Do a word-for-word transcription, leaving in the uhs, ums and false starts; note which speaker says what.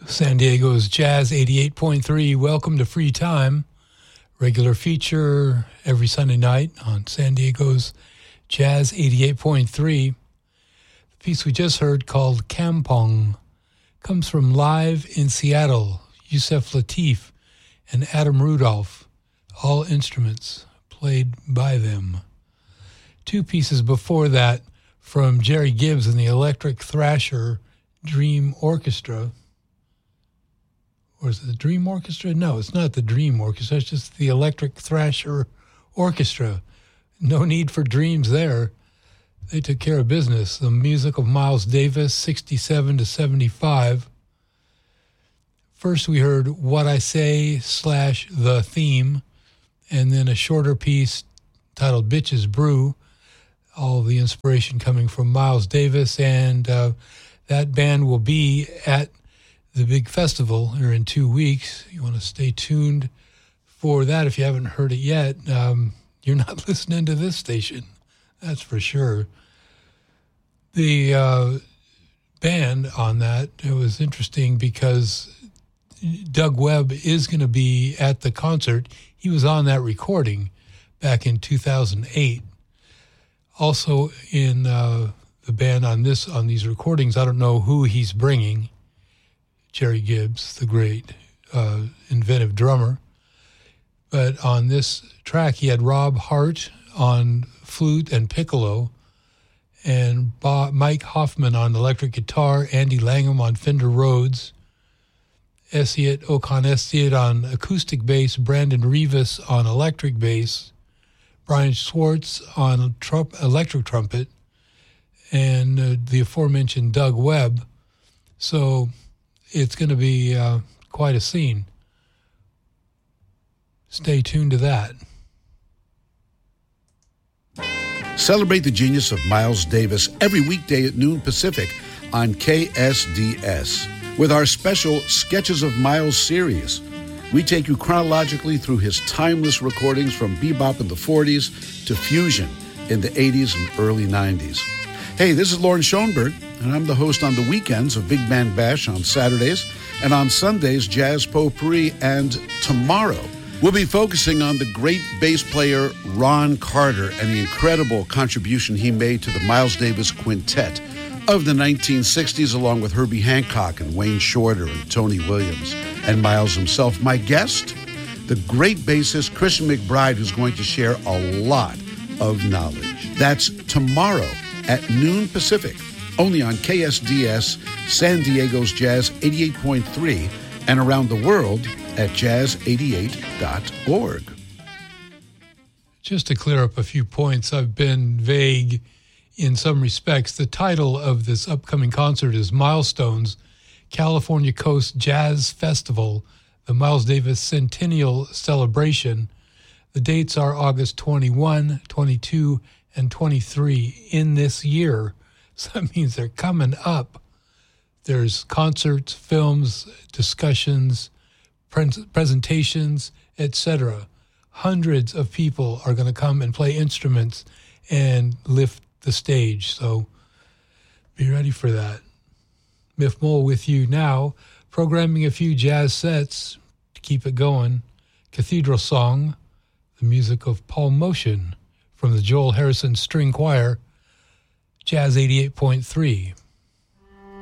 Speaker 1: San Diego's Jazz eighty-eight point three. Welcome to Free Time, regular feature every Sunday night on San Diego's Jazz eighty-eight point three. The piece we just heard, called Kampong, comes from Live in Seattle, Yusef Lateef and Adam Rudolph, all instruments played by them. Two pieces before that from Jerry Gibbs and the Electric Thrasher Dream Orchestra. Or is it the Dream Orchestra? No, it's not the Dream Orchestra. It's just the Electric Thrasher Orchestra. No need for dreams there. They took care of business. The music of Miles Davis, sixty-seven to seventy-five. First we heard What I Say slash The Theme, and then a shorter piece titled Bitches Brew. All the inspiration coming from Miles Davis, and uh, that band will be at the big festival here in two weeks. You want to stay tuned for that. If you haven't heard it yet, um, you're not listening to this station, that's for sure. The uh, band on that, it was interesting because Doug Webb is going to be at the concert. He was on that recording back in two thousand eight. Also in uh, the band on this on these recordings, I don't know who he's bringing. Jerry Gibbs, the great uh, inventive drummer. But on this track, he had Rob Hart on flute and piccolo, and Bob, Mike Hoffman on electric guitar, Andy Langham on Fender Rhodes, Esiet Okan-Esiet on acoustic bass, Brandon Rivas on electric bass, Brian Schwartz on trump, electric trumpet, and uh, the aforementioned Doug Webb. So it's going to be uh, quite a scene. Stay tuned to that.
Speaker 2: Celebrate the genius of Miles Davis every weekday at noon Pacific on K S D S with our special Sketches of Miles series. We take you chronologically through his timeless recordings from bebop in the forties to fusion in the eighties and early nineties. Hey, this is Lauren Schoenberg, and I'm the host on the weekends of Big Band Bash on Saturdays, and on Sundays, Jazz Potpourri, and tomorrow, we'll be focusing on the great bass player Ron Carter and the incredible contribution he made to the Miles Davis Quintet of the nineteen sixties, along with Herbie Hancock and Wayne Shorter and Tony Williams and Miles himself. My guest, the great bassist Christian McBride, who's going to share a lot of knowledge. That's tomorrow at noon Pacific, only on K S D S, San Diego's Jazz eighty-eight point three, and around the world at jazz eighty-eight dot org.
Speaker 1: Just to clear up a few points, I've been vague in some respects. The title of this upcoming concert is Milestones, California Coast Jazz Festival, the Miles Davis Centennial Celebration. The dates are August twenty-first, twenty-second, and twenty-third in this year. So that means they're coming up. There's concerts, films, discussions, pre- presentations, et cetera. Hundreds of people are going to come and play instruments and lift the stage. So be ready for that. Miff Mole with you now, programming a few jazz sets to keep it going. Cathedral Song, the music of Paul Motion from the Joel Harrison String Choir, Jazz eighty-eight point three.